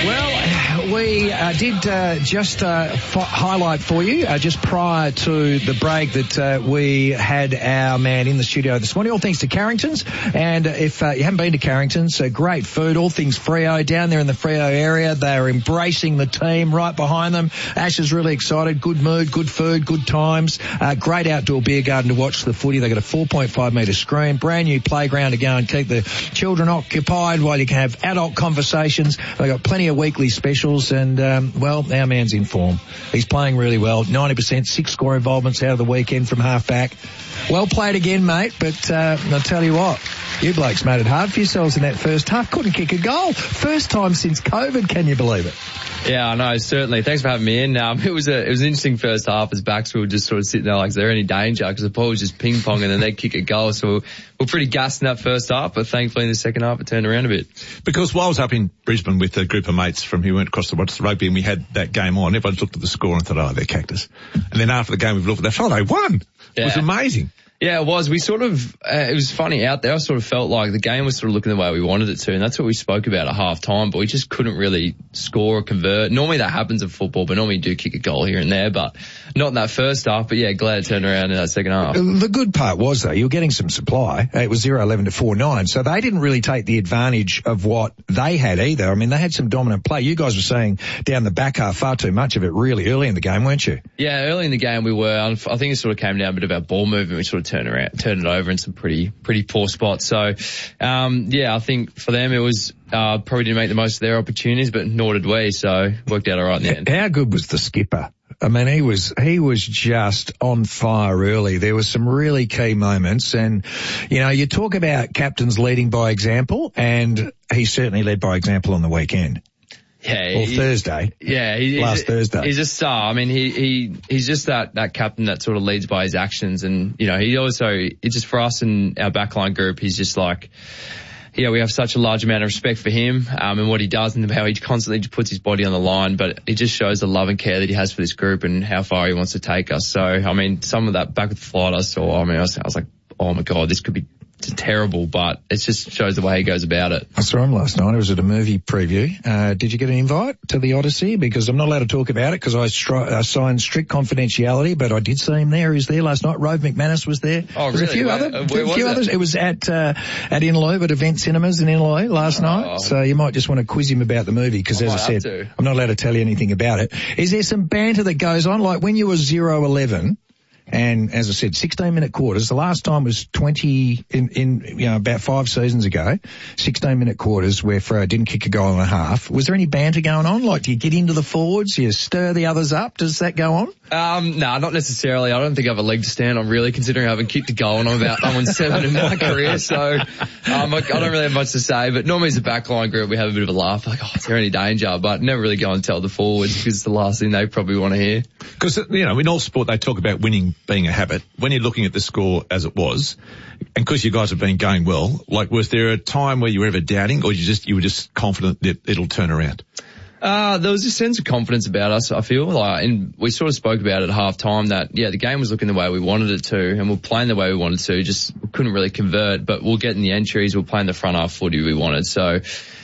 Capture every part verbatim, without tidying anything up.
Well, we uh, did uh, just uh, f- highlight for you uh, just prior to the break that uh, we had our man in the studio this morning, all thanks to Carrington's. And if uh, you haven't been to Carrington's, uh, great food, all things Freo down there in the Freo area. They are embracing the team right behind them. Ash is really excited. Good mood, good food, good times. Uh, great outdoor beer garden to watch the footy. They've got a four point five metre screen, brand new playground to go and keep the children occupied while you can have adult conversations. They've got plenty of weekly specials, and um, well, our man's in form. He's playing really well. ninety percent, six score involvements out of the weekend from half back. Well played again, mate, but uh, I'll tell you what, you blokes made it hard for yourselves in that first half. Couldn't kick a goal. First time since COVID, can you believe it? Yeah, I know, certainly. Thanks for having me in. Um, it was a, it was an interesting first half as backs we were just sort of sitting there like, is there any danger? Because the ball was just ping-pong and then they'd kick a goal. So we we're pretty gassed in that first half, but thankfully in the second half it turned around a bit. Because while I was up in Brisbane with a group of mates from who went across to watch the rugby and we had that game on, everyone looked at the score and thought, oh, they're Cactus. And then after the game we've looked at that, oh, they won. Yeah. It was amazing. Yeah, it was. We sort of, uh, it was funny out there. I sort of felt like the game was sort of looking the way we wanted it to, and that's what we spoke about at half time, but we just couldn't really score or convert. Normally that happens in football, but normally you do kick a goal here and there, but not in that first half. But yeah, glad it turned around in that second half. The good part was, though, you were getting some supply. It was zero eleven to four nine, so they didn't really take the advantage of what they had either. I mean, they had some dominant play. You guys were saying down the back half far too much of it really early in the game, weren't you? Yeah, early in the game we were. I think it sort of came down a bit of our ball movement. We sort of turned around, turned it over in some pretty, pretty poor spots. So, um, yeah, I think for them it was, uh, probably didn't make the most of their opportunities, but nor did we. So worked out all right in the end. How good was the skipper? I mean, he was, he was just on fire early. There were some really key moments, and, you know, you talk about captains leading by example, and he certainly led by example on the weekend. Yeah, or Thursday. Yeah, he, last he's, Thursday. He's a star. I mean, he he he's just that that captain that sort of leads by his actions, and you know, he also it's just for us and our backline group. He's just like, yeah, we have such a large amount of respect for him um, and what he does and how he constantly just puts his body on the line. But it just shows the love and care that he has for this group and how far he wants to take us. So, I mean, some of that back with the flight I saw, I mean, I was, I was like, oh my God, this could be terrible, but it just shows the way he goes about it. I saw him last night. I was at a movie preview. Uh, did you get an invite to the Odyssey? Because I'm not allowed to talk about it because I, stri- I signed strict confidentiality, but I did see him there. He was there last night. Rove McManus was there. Oh, There's really? a few, where, other, uh, a few others. It was at, uh, at Inloy, at Event Cinemas in Inloy last oh. night. So you might just want to quiz him about the movie because, as I said, to. I'm not allowed to tell you anything about it. Is there some banter that goes on? Like when you were zero eleven, and as I said, sixteen minute quarters. The last time was twenty in, in, you know, about five seasons ago, sixteen minute quarters where Freo didn't kick a goal and a half. Was there any banter going on? Like, do you get into the forwards? Do you stir the others up? Does that go on? Um, no, nah, not necessarily. I don't think I have a leg to stand on really, considering I haven't kicked a goal and I'm about, I'm on seven in my career. So, um, I, I don't really have much to say, but normally as a backline group, we have a bit of a laugh, like, oh, is there any danger? But never really go and tell the forwards because it's the last thing they probably want to hear. Because, you know, in all sport, they talk about winning being a habit. When you're looking at the score as it was, and because you guys have been going well, like, was there a time where you were ever doubting, or you just, you were just confident that it'll turn around? Uh, there was a sense of confidence about us, I feel like, and we sort of spoke about it at half time that, yeah, the game was looking the way we wanted it to, and we're playing the way we wanted to, just couldn't really convert, but we'll get in the entries, we're playing the front half footy we wanted, so,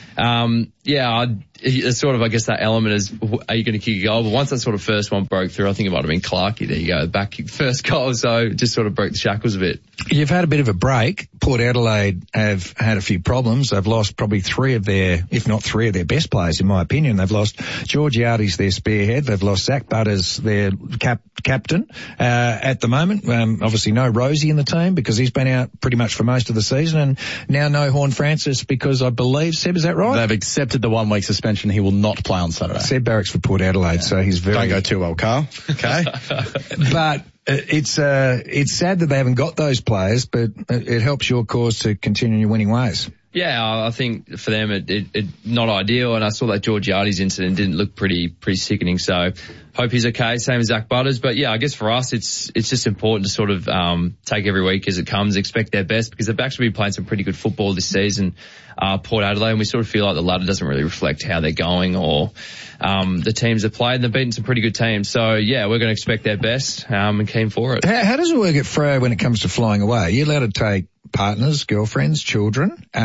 um, yeah, I'd, it's sort of, I guess that element is, are you going to kick a goal? But once that sort of first one broke through, I think it might have been Clarkey. There you go, back kick, first goal. So it just sort of broke the shackles a bit. You've had a bit of a break. Port Adelaide have had a few problems. They've lost probably three of their, if not three of their best players, in my opinion. They've lost George Yardy's their spearhead. They've lost Zach Butters, their cap, captain, uh, at the moment. Um, obviously no Rosie in the team because he's been out pretty much for most of the season, and now no Horn Francis because I believe, Seb, is that right? They've accepted the one week suspension. He will not play on Saturday. Seb Barracks for Port Adelaide, yeah. So he's very... Don't go too well, Carl. Okay. But it's uh, it's sad that they haven't got those players, but it helps your cause to continue your winning ways. Yeah, I think for them it, it, it not ideal, and I saw that George Yardy's incident didn't look pretty pretty sickening. So hope he's okay. Same as Zach Butters, but yeah, I guess for us it's it's just important to sort of um take every week as it comes, expect their best because they've actually been playing some pretty good football this season, uh, Port Adelaide, and we sort of feel like the ladder doesn't really reflect how they're going or um the teams have played. And they've beaten some pretty good teams, so yeah, we're going to expect their best um and keen for it. How, how does it work at Freo when it comes to flying away? Are you allowed to take partners, girlfriends, children? Uh,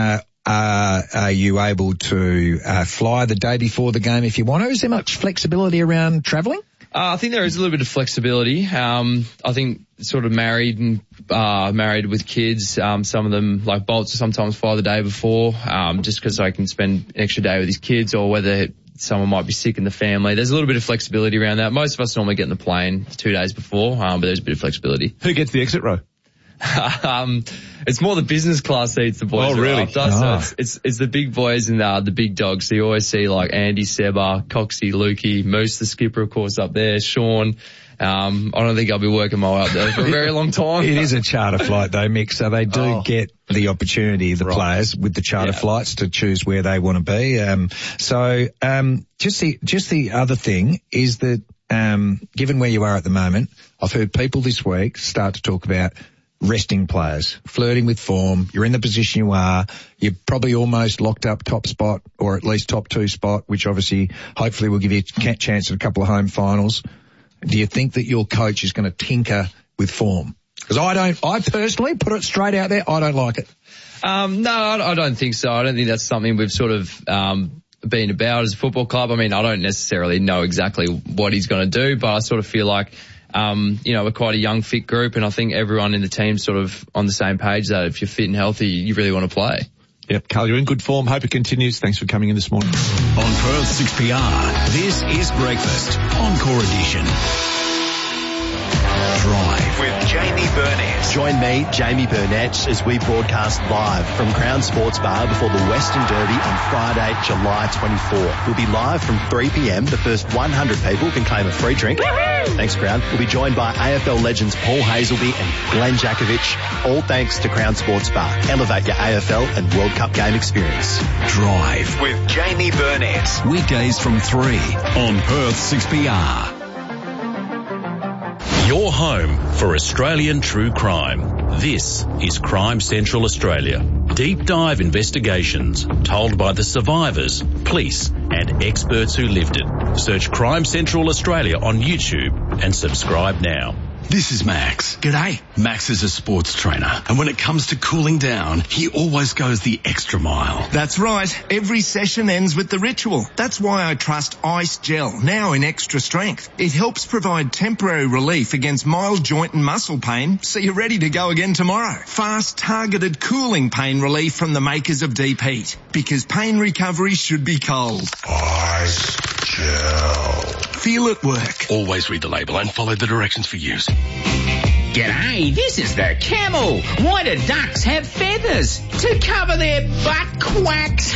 Uh, are you able to uh, fly the day before the game if you want to? Is there much flexibility around travelling? Uh, I think there is a little bit of flexibility. Um, I think sort of married and uh, married with kids, um, some of them like Bolts sometimes fly the day before, um, just because I can spend an extra day with his kids, or whether someone might be sick in the family. There's a little bit of flexibility around that. Most of us normally get in the plane two days before, um, but there's a bit of flexibility. Who gets the exit row? um, it's more the business class seats the boys oh, are really? after. Oh. So it's, it's, it's the big boys and uh, the big dogs. So you always see like Andy, Seba, Coxie, Lukey, Moose, the skipper, of course, up there, Sean. Um, I don't think I'll be working my way up there for a very long time. It is a charter flight though, Mick, so they do oh. get the opportunity, the right. players with the charter yeah. flights to choose where they want to be. Um, so, um, just the, just the other thing is that, um, given where you are at the moment, I've heard people this week start to talk about resting players, flirting with form. You're in the position you are. You're probably almost locked up top spot, or at least top two spot, which obviously, hopefully will give you a chance at a couple of home finals. Do you think that your coach is going to tinker with form? Because I don't, I personally put it straight out there, I don't like it. Um, no, I don't think so. I don't think that's something we've sort of, um, been about as a football club. I mean, I don't necessarily know exactly what he's going to do, but I sort of feel like, um, you know, we're quite a young, fit group, and I think everyone in the team's sort of on the same page that if you're fit and healthy, you really want to play. Yep, Carl, you're in good form. Hope it continues. Thanks for coming in this morning. On Perth six P R, this is Breakfast, Encore Edition. Drive with Jamie Burnett. Join me, Jamie Burnett, as we broadcast live from Crown Sports Bar before the Western Derby on Friday, July twenty-fourth. We'll be live from three p.m. The first one hundred people can claim a free drink. Thanks, Crown. We'll be joined by A F L legends Paul Hazelby and Glenn Jakovich, all thanks to Crown Sports Bar. Elevate your A F L and World Cup game experience. Drive with Jamie Burnett. Weekdays from three on Perth six P R. Your home for Australian true crime. This is Crime Central Australia. Deep dive investigations told by the survivors, police and experts who lived it. Search Crime Central Australia on YouTube and subscribe now. This is Max. G'day. Max is a sports trainer, and when it comes to cooling down, he always goes the extra mile. That's right. Every session ends with the ritual. That's why I trust Ice Gel, now in extra strength. It helps provide temporary relief against mild joint and muscle pain, so you're ready to go again tomorrow. Fast, targeted cooling pain relief from the makers of Deep Heat, because pain recovery should be cold. Ice Gel. Feel it work. Always read the label and follow the directions for use. G'day, this is the Camel. Why do ducks have feathers? To cover their butt quacks.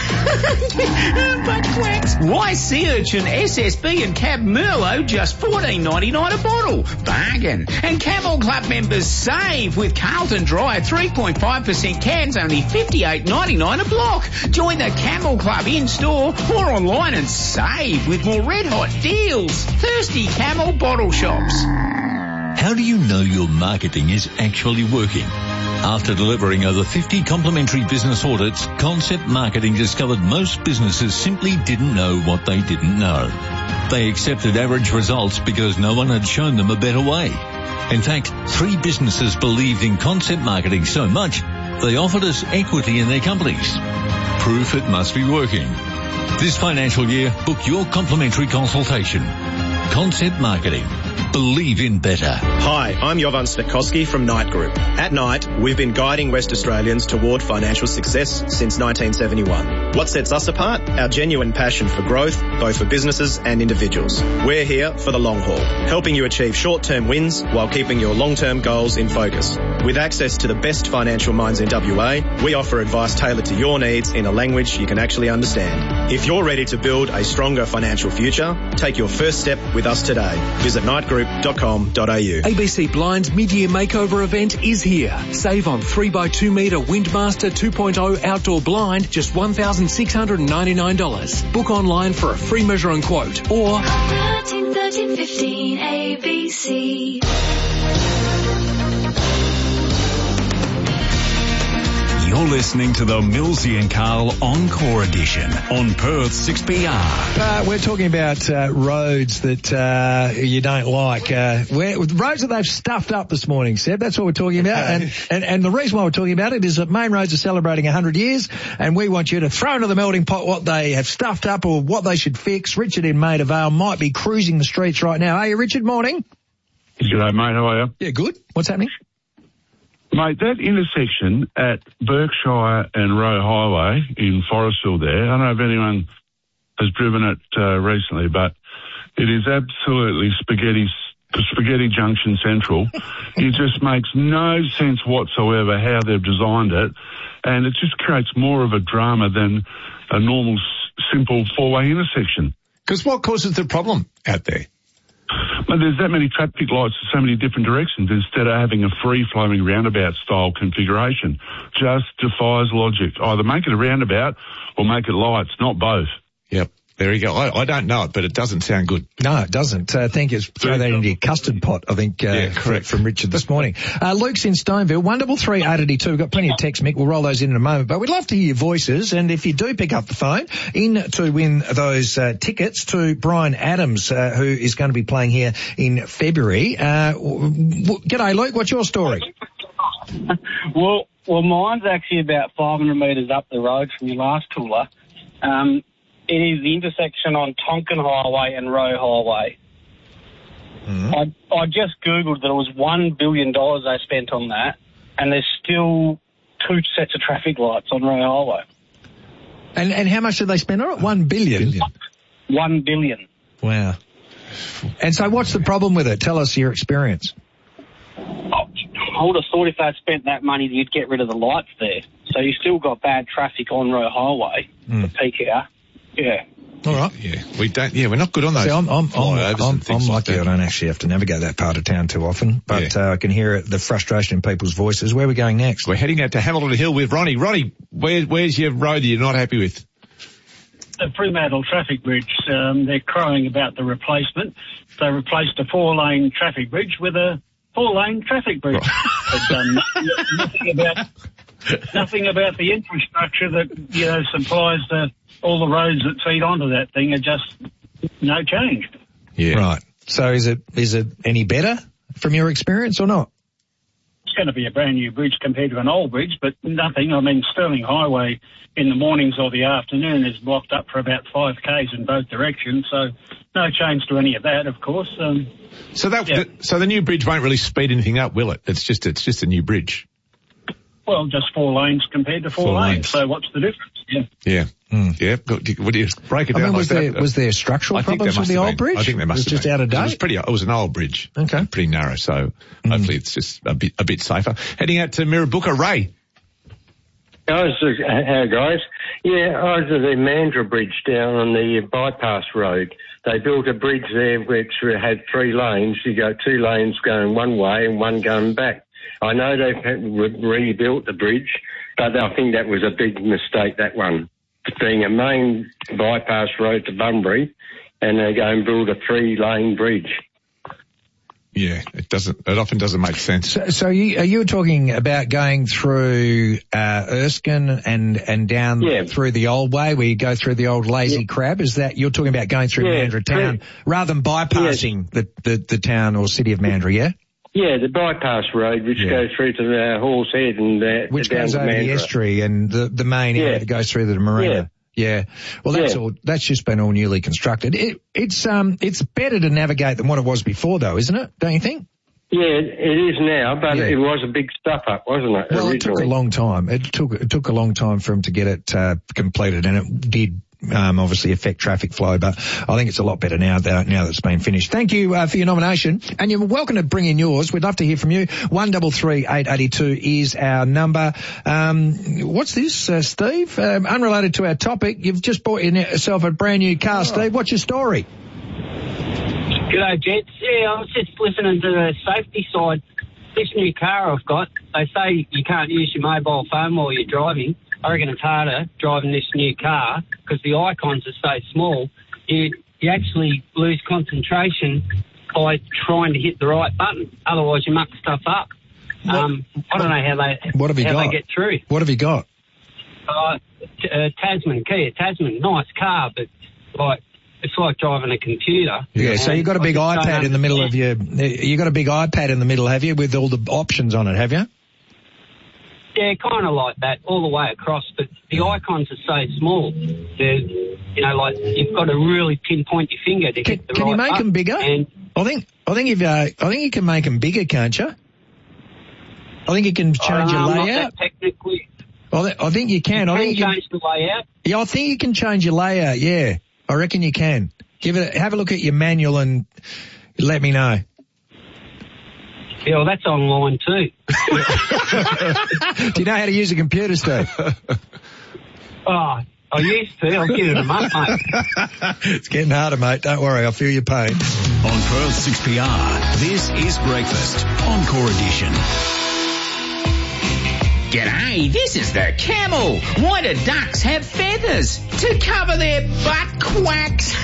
Butt quacks. Why sea urchin, S S B and Cab Merlot just fourteen ninety-nine a bottle? Bargain. And Camel Club members save with Carlton Dry three point five percent cans, only fifty-eight ninety-nine a block. Join the Camel Club in-store or online and save with more red-hot deals. Thirsty Camel bottle shops. How do you know your marketing is actually working? After delivering over fifty complimentary business audits, Concept Marketing discovered most businesses simply didn't know what they didn't know. They accepted average results because no one had shown them a better way. In fact, three businesses believed in Concept Marketing so much, they offered us equity in their companies. Proof it must be working. This financial year, book your complimentary consultation. Concept Marketing. Believe in better. Hi, I'm Jovan Svetkoski from Knight Group. At Knight, we've been guiding West Australians toward financial success since nineteen seventy-one. What sets us apart? Our genuine passion for growth, both for businesses and individuals. We're here for the long haul, helping you achieve short-term wins while keeping your long-term goals in focus. With access to the best financial minds in W A, we offer advice tailored to your needs in a language you can actually understand. If you're ready to build a stronger financial future, take your first step with us today. Visit knight group dot com dot a u. A B C Blind's mid-year makeover event is here. Save on three by two metre Windmaster two point oh outdoor blind, just one thousand six hundred ninety-nine dollars. Book online for a free measure and quote, or thirteen thirteen fifteen A B C. You're listening to the Millsy and Carl Encore Edition on Perth six B R. Uh, we're talking about uh, roads that uh, you don't like. Uh, where, roads that they've stuffed up this morning, Seb. That's what we're talking about. And, and, and the reason why we're talking about it is that Main Roads are celebrating one hundred years, and we want you to throw into the melting pot what they have stuffed up or what they should fix. Richard in Maida Vale might be cruising the streets right now. Hey, Richard, morning. G'day, mate. How are you? Yeah, good. What's happening? Mate, that intersection at Berkshire and Roe Highway in Forestville there, I don't know if anyone has driven it uh, recently, but it is absolutely spaghetti, spaghetti junction central. It just makes no sense whatsoever how they've designed it, and it just creates more of a drama than a normal, s- simple four-way intersection. Because what causes the problem out there? But there's that many traffic lights in so many different directions instead of having a free-flowing roundabout-style configuration. Just defies logic. Either make it a roundabout or make it lights, not both. Yep. There you go. I, I don't know it, but it doesn't sound good. No, it doesn't. I think it's throw that into your custard pot, I think, uh, Yeah, correct. from Richard this morning. Uh, Luke's in Stoneville, one double three eight eighty two. We've got plenty of text, Mick. We'll roll those in in a moment. But we'd love to hear your voices. And if you do pick up the phone, in to win those uh, tickets to Brian Adams, uh, who is going to be playing here in February. Uh, w- w- g'day, Luke. What's your story? Well, well, mine's actually about five hundred metres up the road from your last cooler. Um, it is the intersection on Tonkin Highway and Roe Highway. Mm-hmm. I, I just Googled that it was one billion dollars they spent on that, and there's still two sets of traffic lights on Roe Highway. And and how much did they spend on it? One billion? Billion. One billion. Wow. And so what's the problem with it? Tell us your experience. I would have thought if they'd spent that money, you'd get rid of the lights there. So you still got bad traffic on Roe Highway, Mm. the peak hour. Yeah. All right. Yeah, we don't. Yeah, we're not good on those. See, I'm, I'm, I'm, flyovers I'm, and things I'm like lucky that. I don't actually have to navigate that part of town too often, but uh, I can hear the frustration in people's voices. Where are we going next? We're heading out to Hamilton Hill with Ronnie. Ronnie, where, where's your road that you're not happy with? The Fremantle traffic bridge, um, they're crowing about the replacement. They replaced a four-lane traffic bridge with a four-lane traffic bridge. But, um, nothing about nothing about the infrastructure that, you know, supplies the, all the roads that feed onto that thing are just no change. Yeah. Right. So is it is it any better from your experience or not? It's going to be a brand new bridge compared to an old bridge, but nothing. I mean, Stirling Highway in the mornings or the afternoon is blocked up for about five k's in both directions, so no change to any of that, of course. Um, So that yeah. the, so the new bridge won't really speed anything up, will it? It's just it's just a new bridge. Well, just four lanes compared to four, Four lanes. lanes. So what's the difference? Yeah. Yeah. Mm. Yeah. Would you break it I down mean, like was that? there was there structural I think there problems with must the have old been. bridge? I think there must it was have just been. out of date. It was pretty. It was an old bridge. Okay. Pretty narrow. So hopefully it's just a bit a bit safer. Heading out to Mirrabooka, Ray. I was, uh, how guys? Yeah, I was at the Mandurah Bridge down on the bypass road. They built a bridge there which had three lanes. You got two lanes going one way and one going back. I know they've had, re- rebuilt the bridge, but I think that was a big mistake, that one. Being a main bypass road to Bunbury, and they go and build a three-lane bridge. Yeah, it doesn't. It often doesn't make sense. So, so you, are you talking about going through uh, Erskine and and down Yeah. through the old way, where you go through the old Lazy Yeah. Crab? Is that you're talking about going through Yeah, Mandurah town yeah. rather than bypassing the, the the town or city of Mandurah? Yeah, Yeah, the bypass road which Yeah. goes through to the Horse Head and uh, which down goes to over the Mandurah. estuary and the the main area Yeah. that goes through the marina. Yeah. Well, that's Yeah. all. That's just been all newly constructed. It, it's um it's better to navigate than what it was before, though, isn't it? Don't you think? Yeah, it is now, but Yeah. it was a big stuff up, wasn't it? Well, originally? it took a long time. It took it took a long time for them to get it uh, completed, and it did um, obviously affect traffic flow. But I think it's a lot better now that now that it's been finished. Thank you uh, for your nomination, and you're welcome to bring in yours. We'd love to hear from you. One double three eight eighty two is our number. Um, what's this, uh, Steve? Um, unrelated to our topic, you've just bought yourself a brand new car, Steve. What's your story? G'day, gents. Yeah, I was just listening to the safety side. This new car I've got, they say you can't use your mobile phone while you're driving. I reckon it's harder driving this new car because the icons are so small. You, you actually lose concentration by trying to hit the right button. Otherwise, you muck stuff up. Um, I don't know how they What have you how got? they get through. What have you got? Uh, t- uh, Tasman, Kia Tasman, nice car, but like it's like driving a computer. Yeah, so you've got a big I just don't iPad in the middle of understand. your, you got a big iPad in the middle, have you, with all the options on it, have you? Yeah, kind of like that, all the way across, but the icons are so small. They're, you know, like you've got to really pinpoint your finger to Can, get the can right you make button. them bigger? And I think, I think if, uh, I think you can make them bigger, can't you? I think you can change your I'm not layout. that technically. I, th- I think you can. I Can think you you can, change the layout? yeah, I think you can change your layout. Yeah, I reckon you can. Give it, have a look at your manual and let me know. Yeah, well, that's online too. Do you know how to use a computer, Steve? Oh, I used to. I'm giving them up, mate. It's getting harder, mate. Don't worry. I feel your pain. On Perth six P R, this is Breakfast on Core Edition. G'day, this is the Camel. Why do ducks have feathers? To cover their butt quacks.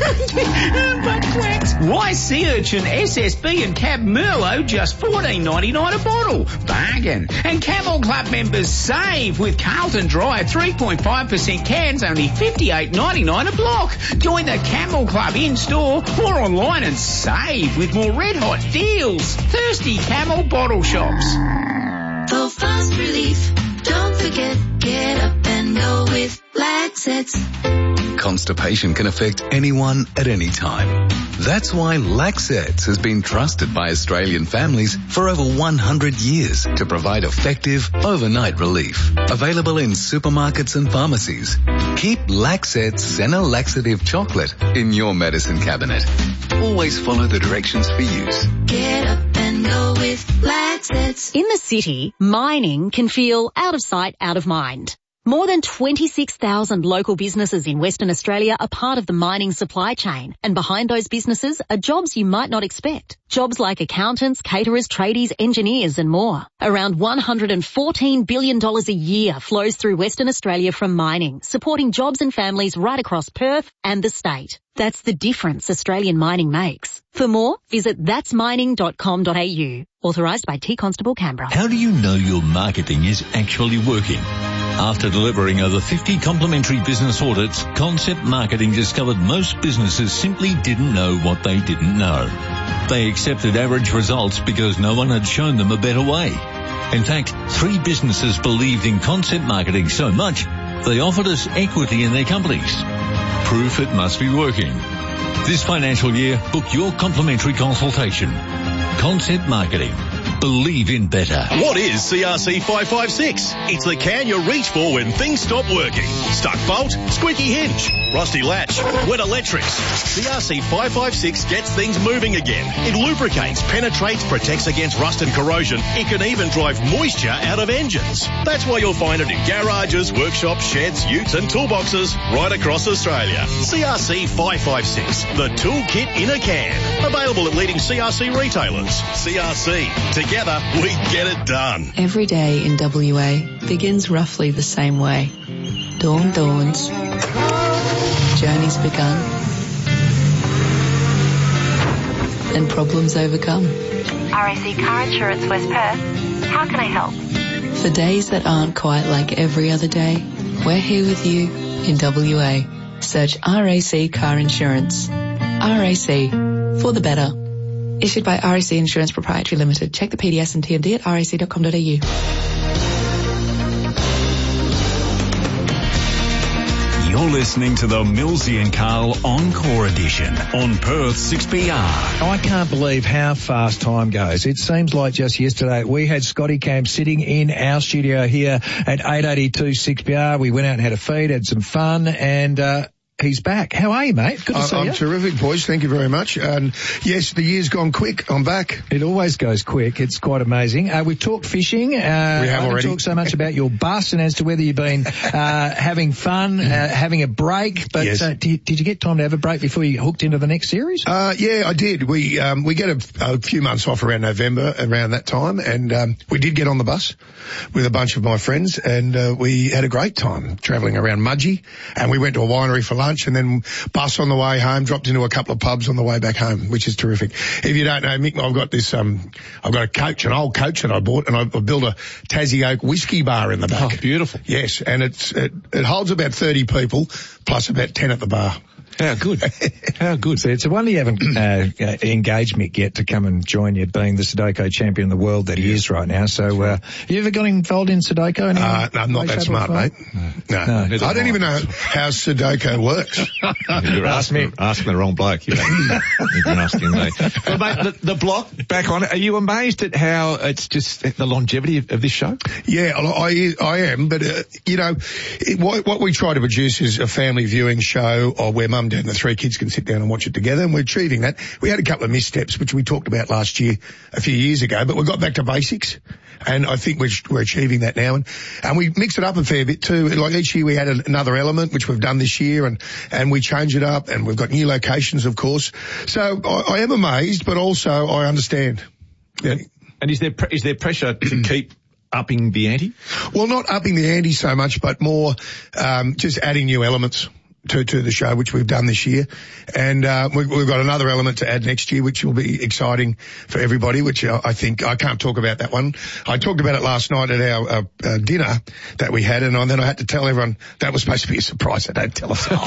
Butt quacks. Why sea urchin, S S B and Cab Merlot just fourteen ninety-nine a bottle? Bargain. And Camel Club members save with Carlton Dry three point five percent cans only fifty-eight ninety-nine a block. Join the Camel Club in store or online and save with more red hot deals. Thirsty Camel bottle shops. For fast relief, don't forget, get up and go with Laxets. Constipation can affect anyone at any time. That's why Laxets has been trusted by Australian families for over one hundred years to provide effective overnight relief. Available in supermarkets and pharmacies. Keep Laxets Senna Laxative Chocolate in your medicine cabinet. Always follow the directions for use. Get up and go with Laxets. In the city, mining can feel out of sight, out of mind. More than twenty-six thousand local businesses in Western Australia are part of the mining supply chain, and behind those businesses are jobs you might not expect. Jobs like accountants, caterers, tradies, engineers and more. Around one hundred fourteen billion dollars a year flows through Western Australia from mining, supporting jobs and families right across Perth and the state. That's the difference Australian mining makes. For more, visit that's mining dot com dot a u. Authorised by T Constable Canberra. How do you know your marketing is actually working? After delivering over fifty complimentary business audits, Concept Marketing discovered most businesses simply didn't know what they didn't know. They accepted average results because no one had shown them a better way. In fact, three businesses believed in Concept Marketing so much, they offered us equity in their companies. Proof it must be working. This financial year, book your complimentary consultation. Concept Marketing. Believe in better. What is C R C five five six? It's the can you reach for when things stop working. Stuck bolt, squeaky hinge, rusty latch, wet electrics. C R C five five six gets things moving again. It lubricates, penetrates, protects against rust and corrosion. It can even drive moisture out of engines. That's why you'll find it in garages, workshops, sheds, utes and toolboxes right across Australia. C R C five five six, the toolkit in a can. Available at leading C R C retailers. C R C, together we get it done. Every day in W A begins roughly the same way. Dawn dawns. Journey's begun. And problems overcome. R A C Car Insurance West Perth. How can I help? For days that aren't quite like every other day, we're here with you in W A. Search R A C Car Insurance. R A C, for the better. Issued by R A C Insurance Proprietary Limited. Check the P D S and T M D at r a c dot com dot a u. You're listening to the Millsy and Carl Encore Edition on Perth six P R. I can't believe how fast time goes. It seems like just yesterday we had Scotty Camp sitting in our studio here at eight eighty-two six P R. We went out and had a feed, had some fun, and uh he's back. How are you, mate? Good to uh, see I'm you. I'm terrific, boys. Thank you very much. And yes, the year's gone quick. I'm back. It always goes quick. It's quite amazing. Uh, we've talked fishing. Uh, we have I haven't already. talked so much about your bus and as to whether you've been uh, having fun, uh, having a break. But Yes. uh, did, you, did you get time to have a break before you hooked into the next series? Uh, yeah, I did. We, um, we get a, a few months off around November, around that time. And, um, we did get on the bus with a bunch of my friends and, uh, we had a great time travelling around Mudgee. And we went to a winery for lunch. lunch and then bus on the way home, dropped into a couple of pubs on the way back home, which is terrific. If you don't know, Mick, I've got this, um, I've got a coach, an old coach that I bought, and I've built a Tassie Oak whiskey bar in the back. Oh, beautiful. Yes, and it's, it, it holds about thirty people, plus about ten at the bar. How good. How good. So it's a wonder you haven't uh, uh, engaged Mick yet to come and join you, being the Sudoku champion of the world that he is right now. So, uh, have you ever got involved in Sudoku? Any Uh, no, I'm not that smart, mate. No. no. No. I don't even know how Sudoku works. You're asking, asking the wrong bloke. You've been, you've been asking me. Well, mate, the, the block, back on it, are you amazed at how it's just the longevity of, of this show? Yeah, I, I am, but, uh, you know, it, what, what we try to produce is a family viewing show or where mum, dad and the three kids can sit down and watch it together, and we're achieving that. We had a couple of missteps, which we talked about last year, a few years ago, but we got back to basics, and I think we're, we're achieving that now. And, and we mix it up a fair bit too. Like each year we add another element, which we've done this year, and, and we change it up, and we've got new locations, of course. So I, I am amazed, but also I understand. Yeah. And is there, pre- is there pressure to keep upping the ante? Well, not upping the ante so much, but more um, just adding new elements to, to the show, which we've done this year. And uh, we, we've got another element to add next year, which will be exciting for everybody, which I, I think, I can't talk about that one. I talked about it last night at our uh, uh, dinner that we had, and then I had to tell everyone that was supposed to be a surprise. I don't tell us all.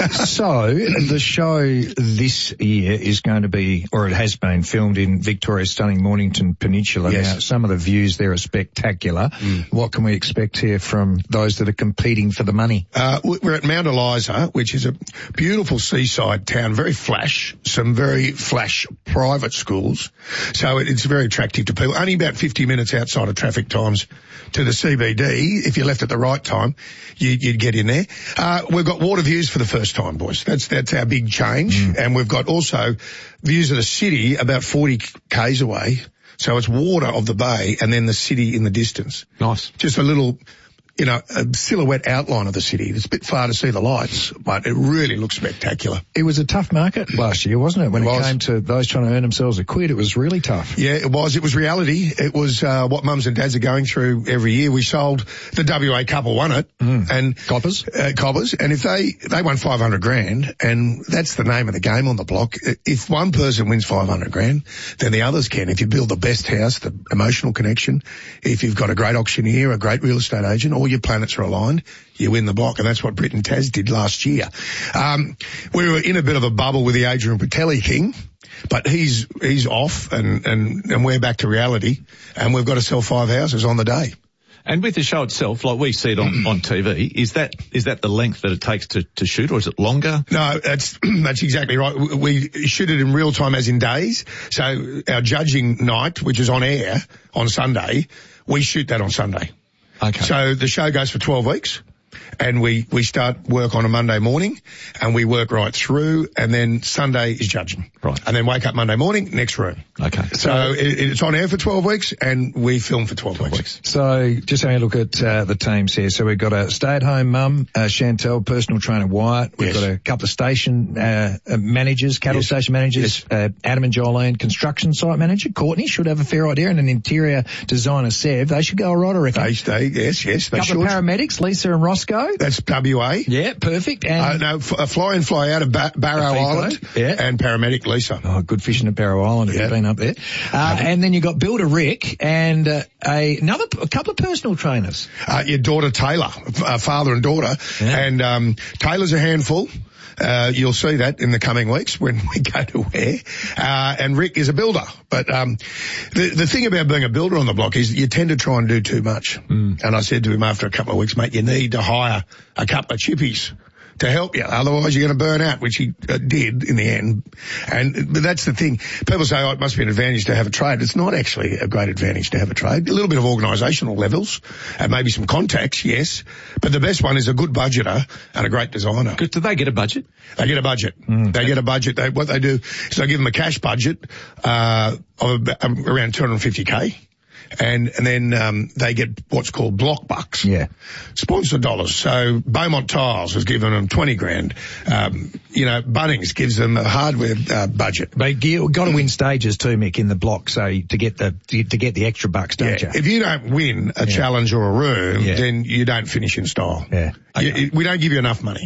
So, the show this year is going to be, or it has been, filmed in Victoria's stunning Mornington Peninsula. Yes. Now, some of the views there are spectacular. Mm. What can we expect here from those that are competing for the money? Uh, we're at Mount Eliza, which is a beautiful seaside town, very flash, some very flash private schools. So it's very attractive to people. Only about fifty minutes outside of traffic times to the C B D. If you left at the right time, you, you'd get in there. Uh, we've got water views for the first time, boys. That's, that's our big change. Mm. And we've got also views of the city about forty kays away. So it's water of the bay and then the city in the distance. Nice. Just a little, you know, a silhouette outline of the city. It's a bit far to see the lights, but it really looks spectacular. It was a tough market last year, wasn't it? When it, it came to those trying to earn themselves a quid, it was really tough. Yeah, it was. It was reality. It was uh, what mums and dads are going through every year. We sold, the W A couple won it. Mm. And Coppers. Uh, Coppers. And if they, they won five hundred grand, and that's the name of the game on the block. If one person wins five hundred grand, then the others can. If you build the best house, the emotional connection, if you've got a great auctioneer, a great real estate agent, all your planets are aligned, you win the block, and that's what Britt and Taz did last year. Um, we were in a bit of a bubble with the Adrian Patelli thing, but he's he's off, and, and, and we're back to reality, and we've got to sell five houses on the day. And with the show itself, like we see it on, on T V, is that is that the length that it takes to, to shoot, or is it longer? No, that's that's exactly right. We shoot it in real time, as in days. So our judging night, which is on air on Sunday, we shoot that on Sunday. Okay. So the show goes for twelve weeks, and we, we start work on a Monday morning, and we work right through, and then Sunday is judging. Right. And then wake up Monday morning, next room. Okay. So it, it's on air for twelve weeks, and we film for twelve, twelve weeks. weeks. So just having a look at uh, the teams here. So we've got a stay-at-home mum, uh, Chantel, personal trainer Wyatt. We've Yes. got a couple of station uh, uh, managers, cattle Yes. station managers, Yes. uh, Adam and Jolene, construction site manager. Courtney should have a fair idea, and an interior designer, Sev. They should go all right, I reckon. They, they, yes, yes, they couple should. of paramedics, Lisa and Roscoe. That's W A. Yeah, perfect. Uh, And no, f- a fly in, fly out of ba- Barrow Fico, Island, yeah. and paramedic Lisa. Oh, good fishing at Barrow Island if Yeah. you've been up there. Uh, and then you've got Builder Rick and uh, a, another, a couple of personal trainers. Uh, your daughter Taylor, uh, father and daughter, Yeah. and um, Taylor's a handful. Uh, you'll see that in the coming weeks when we go to where. Uh, and Rick is a builder. But um, the the thing about being a builder on the block is you tend to try and do too much. Mm. And I said to him after a couple of weeks, mate, you need to hire a couple of chippies to help you. Otherwise you're going to burn out, which he uh, did in the end. And but that's the thing. People say, oh, it must be an advantage to have a trade. It's not actually a great advantage to have a trade. A little bit of organisational levels and maybe some contacts, yes. But the best one is a good budgeter and a great designer. Good. Do they get a budget? They get a budget. Mm. They get a budget. They, what they do is they give them a cash budget uh, of about, um, around two hundred fifty K. And, and then, um, they get what's called block bucks. Yeah. Sponsor dollars. So Beaumont Tiles has given them twenty grand. Um, you know, Bunnings gives them a hardware, uh, budget. But you've got to win stages too, Mick, in the block, so to get the, to get the extra bucks, don't Yeah. you? If you don't win a Yeah. challenge or a room, Yeah. then you don't finish in style. Yeah. You- we don't give you enough money.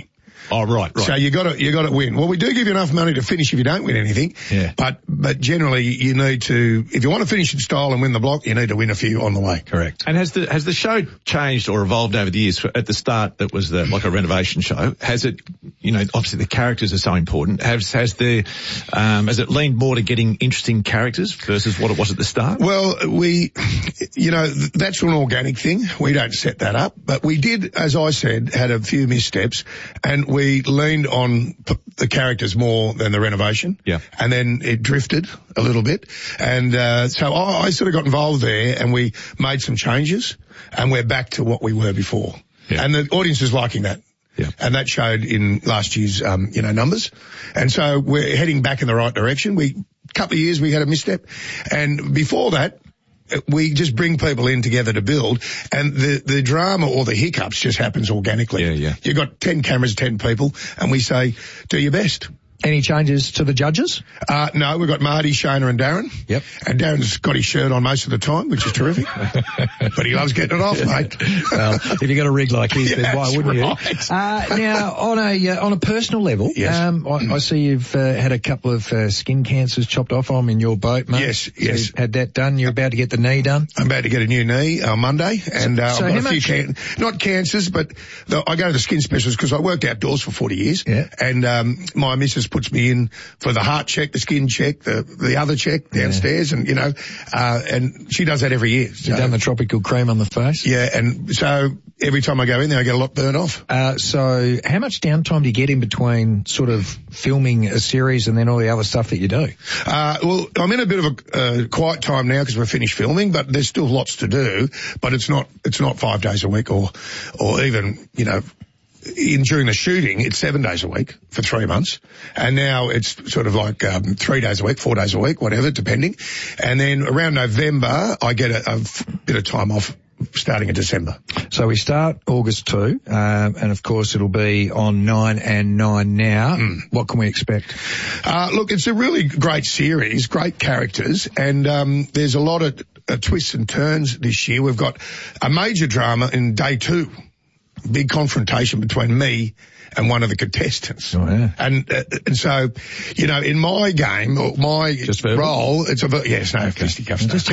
Oh, right, right. So you got to you got to win. Well, we do give you enough money to finish if you don't win anything. Yeah. But but generally you need to, if you want to finish in style and win the block, you need to win a few on the way. Correct. And has the has the show changed or evolved over the years? At the start, that was the, like a renovation show. Has it, you know, obviously the characters are so important. Has has the um, has it leaned more to getting interesting characters versus what it was at the start? Well, we, you know, that's an organic thing. We don't set that up, but we did, as I said, had a few missteps, and we leaned on p- the characters more than the renovation. Yeah. And then it drifted a little bit, and uh, so I, I sort of got involved there, and we made some changes, and we're back to what we were before. Yeah. And the audience is liking that. Yeah. And that showed in last year's, um, you know, numbers. And so we're heading back in the right direction. We, couple of years we had a misstep, and before that, we just bring people in together to build, and the, the drama or the hiccups just happens organically. Yeah, yeah. You've got ten cameras, ten people, and we say, do your best. Any changes to the judges? Uh, no, we've got Marty, Shona and Darren. Yep. And Darren's got his shirt on most of the time, which is terrific. But he loves getting it off, mate. Well, if you got a rig like his, then why wouldn't right. you? Uh, now, on a uh, on a personal level, yes. um, I, I see you've uh, had a couple of uh, skin cancers chopped off on in your boat, mate. Yes, so yes. you've had that done. You're about to get the knee done. I'm about to get a new knee on Monday, and uh, So I've how got a few much- can- not cancers, but the, I go to the skin specialist because I worked outdoors for forty years. Yeah. And um, my missus puts me in for the heart check, the skin check, the the other check downstairs, and you know, uh, and she does that every year. So, You've done the tropical cream on the face. yeah, and so every time I go in there, I get a lot burnt off. Uh, so how much downtime do you get in between sort of filming a series and then all the other stuff that you do? Uh, well, I'm in a bit of a uh, quiet time now because we're finished filming, but there's still lots to do. But it's not it's not five days a week or or even you know. In during the shooting, it's seven days a week for three months, and now it's sort of like um, three days a week, four days a week, whatever, depending. And then around November, I get a, a f- bit of time off starting in December. So we start August two, um, and of course it'll be on nine and nine now. Mm. What can we expect? Uh, look, it's a really great series, great characters, and um, there's a lot of uh, twists and turns this year. We've got a major drama in day two. Big confrontation between me and one of the contestants. Oh, yeah. And, uh, and so, you know, in my game, or my Just verbal? role, it's a, ver- yes, no, fisticuffs. Just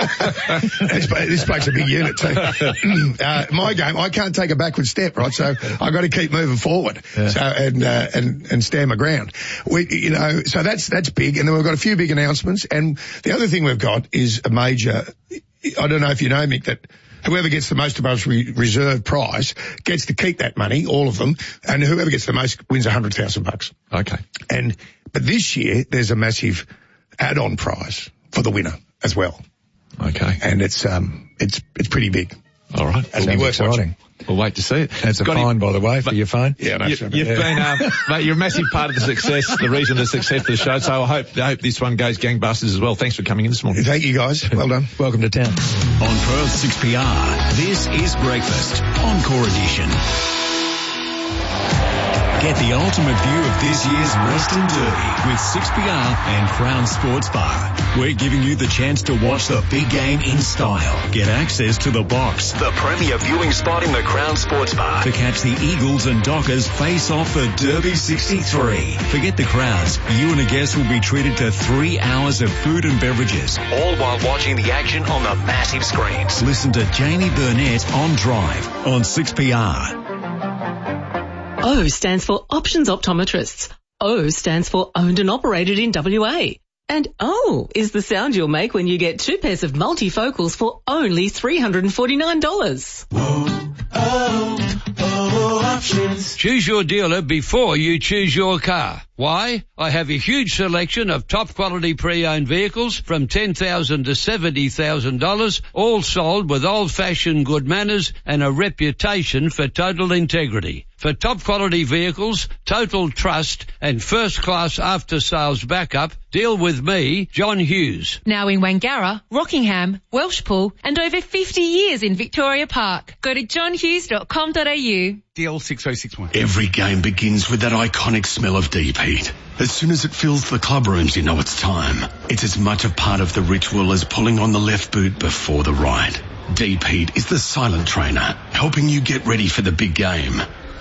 this, this bloke's a big unit too. uh, my game, I can't take a backward step, right? So I've got to keep moving forward. Yeah. So, and, uh, and, and stand my ground. We, you know, so that's, that's big. And then we've got a few big announcements. And the other thing we've got is a major, I don't know if you know, Mick, that whoever gets the most above re- reserve price gets to keep that money, all of them, and whoever gets the most wins a hundred thousand bucks. Okay. And but this year there's a massive add-on prize for the winner as well, Okay. and it's um it's it's pretty big. All right. It'll be Sounds worth exciting. watching. We'll wait to see it. That's a Scotty, fine, by the way, for your phone. Yeah, no, You, sure. you've been, uh, mate, you're a massive part of the success, the reason the success of the show. So I hope, I hope this one goes gangbusters as well. Thanks for coming in this morning. Thank you guys. Well done. Welcome to town. On Perth six P R, this is Breakfast on Core Edition. Get the ultimate view of this year's Western Derby with six P R and Crown Sports Bar. We're giving you the chance to watch the big game in style. Get access to the box, the premier viewing spot in the Crown Sports Bar, to catch the Eagles and Dockers face off for Derby sixty-three. Forget the crowds. You and a guest will be treated to three hours of food and beverages, all while watching the action on the massive screens. Listen to Jamie Burnett on Drive on six P R. O stands for Options Optometrists. O stands for Owned and Operated in W A. And O is the sound you'll make when you get two pairs of multifocals for only three hundred forty-nine dollars. Oh, oh, options. Choose your dealer before you choose your car. Why? I have a huge selection of top quality pre-owned vehicles from ten thousand dollars to seventy thousand dollars, all sold with old-fashioned good manners and a reputation for total integrity. For top quality vehicles, total trust and first class after sales backup, deal with me, John Hughes. Now in Wangara, Rockingham, Welshpool and over fifty years in Victoria Park. Go to john hughes dot com dot a u. D L six oh six one. Every game begins with that iconic smell of deep heat. As soon as it fills the club rooms, you know it's time. It's as much a part of the ritual as pulling on the left boot before the right. Deep heat is the silent trainer, helping you get ready for the big game.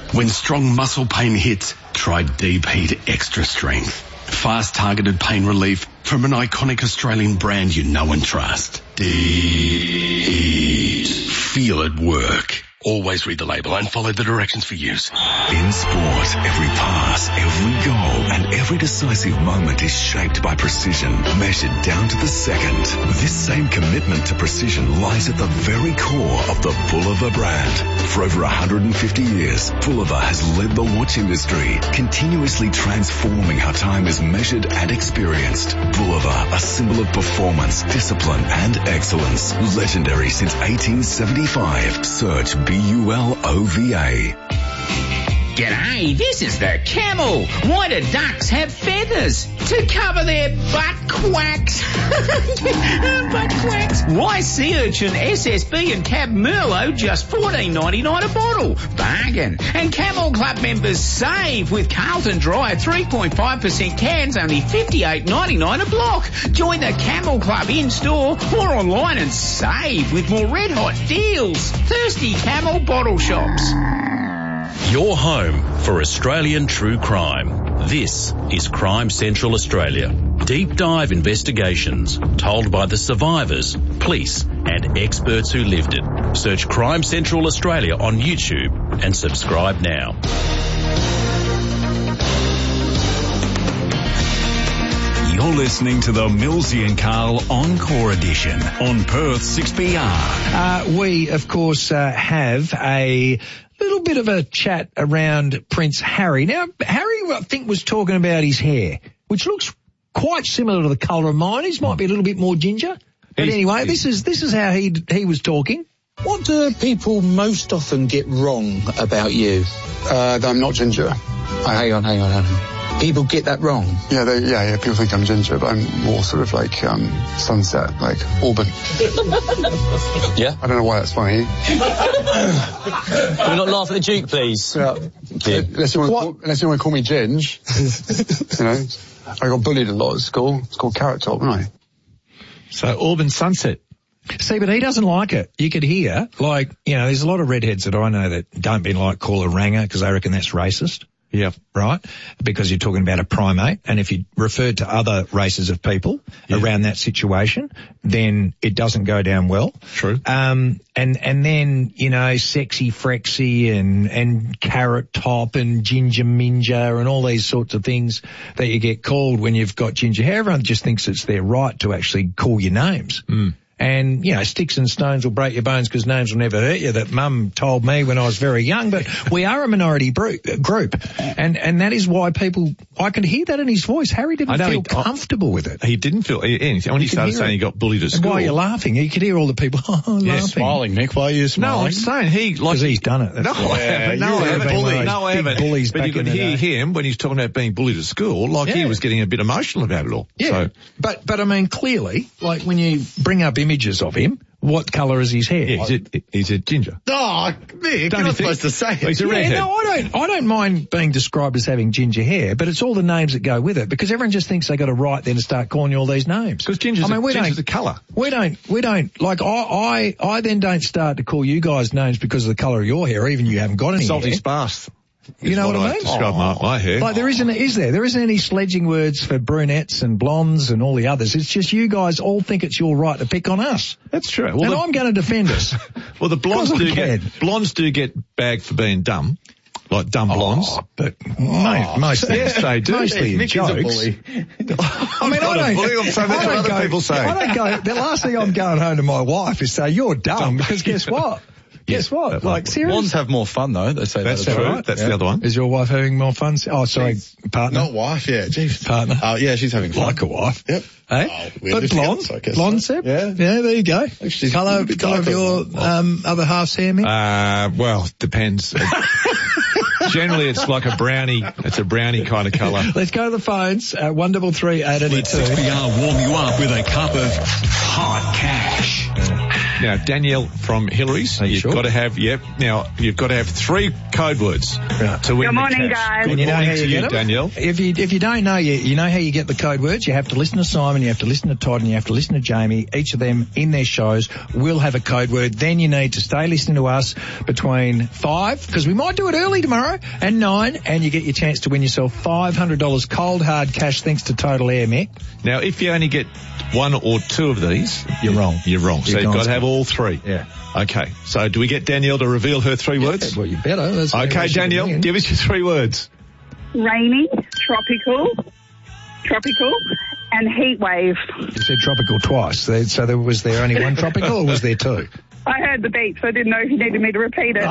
When strong muscle pain hits, try Deep Heat Extra Strength. Fast targeted pain relief from an iconic Australian brand you know and trust. Deep Heat. Feel it work. Always read the label and follow the directions for use. In sport, every pass, every goal, and every decisive moment is shaped by precision, measured down to the second. This same commitment to precision lies at the very core of the Bulova brand. For over one hundred fifty years, Bulova has led the watch industry, continuously transforming how time is measured and experienced. Bulova, a symbol of performance, discipline, and excellence. Legendary since eighteen seventy-five. Search B U L O V A. G'day, this is the Camel. Why do ducks have feathers? To cover their butt quacks. Butt quacks. Why sea urchin, S S B and Cab Merlot just fourteen ninety-nine a bottle? Bargain. And Camel Club members save with Carlton Dry three point five percent cans, only fifty-eight ninety-nine a block. Join the Camel Club in-store or online and save with more red-hot deals. Thirsty Camel bottle shops. Your home for Australian true crime. This is Crime Central Australia. Deep dive investigations told by the survivors, police and experts who lived it. Search Crime Central Australia on YouTube and subscribe now. You're listening to the Millsy and Carl Encore Edition on Perth six B R. Uh, we, of course, uh, have a little bit of a chat around Prince Harry. Now, Harry, I think, was talking about his hair, which looks quite similar to the colour of mine. His might be a little bit more ginger. But he's, anyway, he's, this is this is how he he was talking. What do people most often get wrong about you? Uh, that I'm not ginger. Oh, hang on, hang on, hang on. People get that wrong? Yeah, they, yeah, yeah. People think I'm ginger, but I'm more sort of like um, sunset, like Auburn. Yeah? I don't know why that's funny. Can we not laugh at the Duke, please? Yeah. yeah. Unless you want to call, call me Ginge. You know, I got bullied a lot at school. It's called Carrot Top, didn't I? So Auburn sunset. See, but he doesn't like it. You could hear, like, you know, there's a lot of redheads that I know that don't be like call a ranger because they reckon that's racist. Yeah. Right? Because you're talking about a primate. And if you refer to other races of people yeah. around that situation, then it doesn't go down well. True. Um, and, and then, you know, sexy frexy and, and carrot top and ginger minja and all these sorts of things that you get called when you've got ginger hair. Everyone just thinks it's their right to actually call you names. Mm. And, you know, sticks and stones will break your bones because names will never hurt you. That Mum told me when I was very young. But we are a minority bro- group. And and that is why people, I could hear that in his voice. Harry didn't feel he, comfortable with it. He didn't feel anything. When he started saying it. He got bullied at school. And why are you laughing? You could hear all the people oh, yeah, laughing. Smiling, Nick. Why are you smiling? No, I'm saying he, like. Because he's done it. No, I haven't. No, I haven't. Bullied. No, I haven't. Bullies but you could hear him when he's talking about being bullied at school, like yeah. he was getting a bit emotional about it all. Yeah. So. But, but I mean, clearly, like when you bring up images of him, what colour is his hair? Yeah, he's, a, he's a ginger. Oh, Nick, you're not supposed to say it. He's a yeah, redhead. No, I don't, I don't mind being described as having ginger hair, but it's all the names that go with it, because everyone just thinks they got a right then to start calling you all these names. Because ginger's, I mean, we ginger's don't, a colour. We don't, we don't, like, I, I, I then don't start to call you guys names because of the colour of your hair, or even you haven't got any Salty hair. sparse. You know what I mean? Describe my, my hair. Like there isn't, is there? There isn't any sledging words for brunettes and blondes and all the others. It's just you guys all think it's your right to pick on us. That's true. Well, and the, I'm going to defend us. Well, the blondes do get, blondes do get bagged for being dumb. Like dumb blondes. Oh, but oh, most, yes, they do. Mostly in Nick jokes. Is a bully. I mean, I don't, bully, I'm saying that's what other go, people say. I don't go, the last thing I'm going home to my wife is say, you're dumb, because guess what? Guess what? Like, seriously? Blondes have more fun, though. They say that's that true. Right. That's yeah. the other one. Is your wife having more fun? Oh, sorry, Jeez. partner. Not wife, yeah. Jeez. Partner. Oh, uh, yeah, she's having fun. Like a wife. Yep. Hey? Oh, but blonde? So blonde, so. Seb? Yeah. Yeah, there you go. She's colour, colour of your um, other half's hair, Mick? Uh, well, depends. Generally, it's like a brownie. It's a brownie kind of colour. Let's go to the phones. Uh, one double three eight eighty two. six B R warm you up with a cup of hot cash. Now, Danielle from Hillary's, you've sure? got to have, yep, now, you've got to have three code words Right. to win Good the morning, cash. guys. Good And you know morning how to you you, get 'em? Danielle. If you if you don't know, you you know how you get the code words. You have to listen to Simon, you have to listen to Todd, and you have to listen to Jamie. Each of them in their shows will have a code word. Then you need to stay listening to us between five, because we might do it early tomorrow, and nine, and you get your chance to win yourself five hundred dollars cold hard cash thanks to Total Air, Mick. Now, if you only get one or two of these, You're wrong. You're wrong. So You're you've got to gone. have all three. Yeah. Okay. So do we get Danielle to reveal her three words? Well, you better. That's the way Okay, she can Danielle, win. give us your three words. Rainy, tropical, tropical, and heat wave. You said tropical twice. There- So there was there only one tropical, or was there two? I heard the beat, so I didn't know if you needed me to repeat it.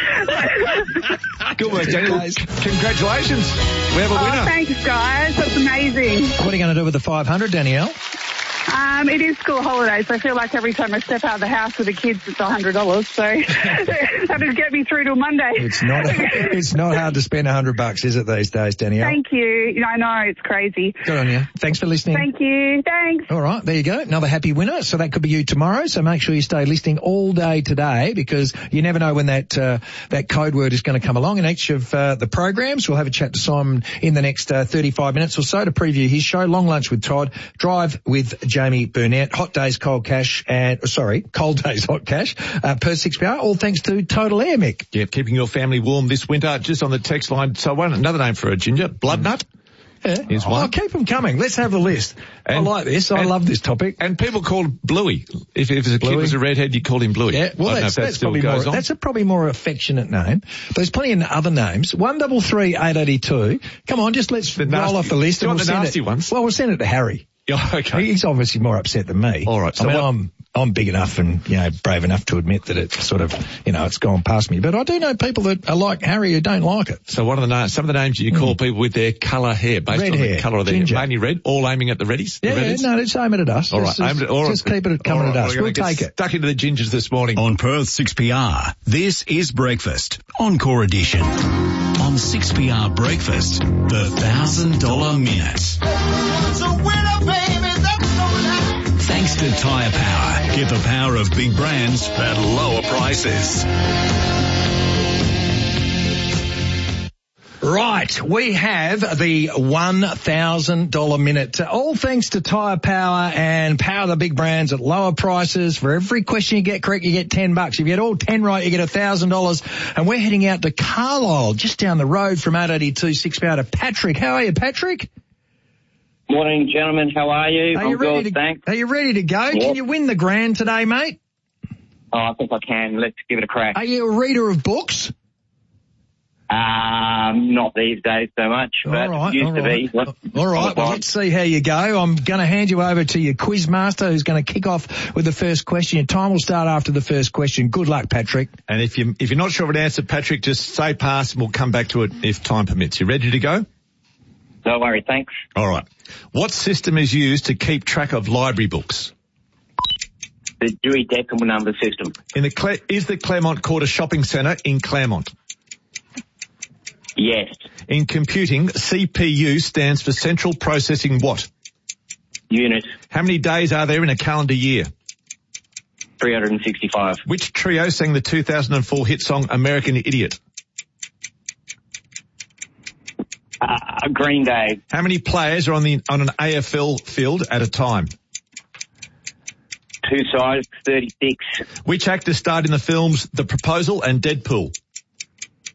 Oh, Good work, Danielle. Congratulations. We have a Oh, winner. thanks, guys. That's amazing. What are you going to do with the five hundred, Danielle? Um, it is school holidays. I feel like every time I step out of the house with the kids, it's one hundred dollars. So that'll get me through till Monday. It's not. It's not hard to spend a hundred bucks, is it, these days, Danielle? Thank you. I know, it's crazy. Good on you. Thanks for listening. Thank you. Thanks. All right, there you go. Another happy winner. So that could be you tomorrow. So make sure you stay listening all day today, because you never know when that uh, that code word is going to come along. In each of uh, the programs, we'll have a chat to Simon in the next uh, thirty-five minutes or so to preview his show, Long Lunch with Todd, Drive with Jamie Burnett, Hot Days Cold Cash, and sorry, Cold Days Hot Cash, uh, per six P R. All thanks to Total Air, Mick. Yeah, keeping your family warm this winter. Just on the text line. So one another name for a ginger, blood nut. Yeah. Is one. Oh, keep them coming. Let's have the list. And- I like this. I and- love this topic. And people call Bluey. If, if a kid Bluey? was a redhead, you called him Bluey. Yeah, well, I don't know that's, if that that's still probably goes more, on. that's a probably more affectionate name. But there's plenty of other names. One double three eight eighty two. Come on, just let's The roll nasty- off the list. Do you and want we'll the send nasty it, ones? Well, we'll send it to Harry. Yeah, okay. He's obviously more upset than me. All right, so I mean, what- I'm I'm big enough and you know brave enough to admit that it's sort of you know it's gone past me. But I do know people that are like Harry who don't like it. So what are the names? Some of the names you call people with their colour hair, based Red on hair, the colour of their ginger. hair, mainly red, all aiming at the reddies. Yeah, the yeah, reddies? no, just aim it at us. All right, Just, aimed at, all right. just keep it coming All right, at us. we're We'll gonna get take it. Stuck into the gingers this morning. On Perth six P R, this is Breakfast, Encore Edition. On six P R Breakfast, the one thousand dollars Minute. Thanks to Tyre Power. Get the power of big brands at lower prices. Right, we have the one thousand dollars minute. All thanks to Tyre Power and power the big brands at lower prices. For every question you get correct, you get ten bucks. If you get all ten right, you get one thousand dollars. And we're heading out to Carlisle, just down the road from eight eighty-two six P R to Patrick. How are you, Patrick? Morning, gentlemen. How are you? Are I'm you ready good, to, thanks. Are you ready to go? Yep. Can you win the grand today, mate? Oh, I think I can. Let's give it a crack. Are you a reader of books? Um, not these days so much, but All right, used all to right. be. What, All right, well, let's see how you go. I'm going to hand you over to your quiz master who's going to kick off with the first question. Your time will start after the first question. Good luck, Patrick. And if you if you're not sure of an answer, Patrick, just say pass and we'll come back to it if time permits. You ready to go? Don't worry, thanks. All right. What system is used to keep track of library books? The Dewey Decimal Number System. In the Cle- is the Claremont Court a shopping centre in Claremont? Yes. In computing, C P U stands for Central Processing what? Unit. How many days are there in a calendar year? three hundred sixty-five. Which trio sang the two thousand four hit song American Idiot? Uh, Green Day. How many players are on the on an A F L field at a time? Two sides, thirty-six. Which actor starred in the films The Proposal and Deadpool?